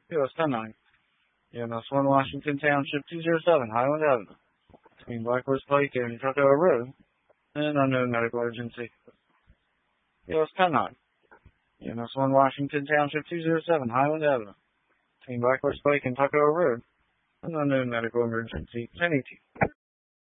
US 10-9. EMS 1 Washington Township 207 Highland Avenue. Between Black Horse Pike and Tuckahoe Road. An unknown medical emergency. US 10-9. EMS 1 Washington Township 207 Highland Avenue. Between Black Horse Pike and Tuckahoe Road. An unknown medical emergency. 1018.